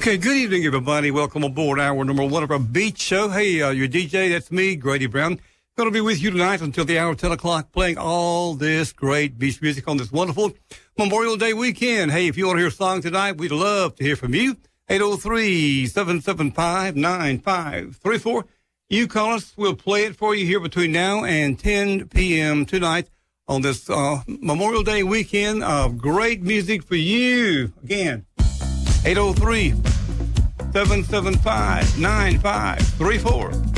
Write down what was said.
Okay, good evening, everybody. Welcome aboard hour number one of our beach show. Hey, your DJ, that's me, Grady Brown. Going to be with you tonight until the hour of 10 o'clock, playing all this great beach music on this wonderful Memorial Day weekend. Hey, if you want to hear a song tonight, we'd love to hear from you. 803-775-9534. You call us. We'll play it for you here between now and 10 p.m. tonight on this Memorial Day weekend of great music for you. Again, 803-775-9534.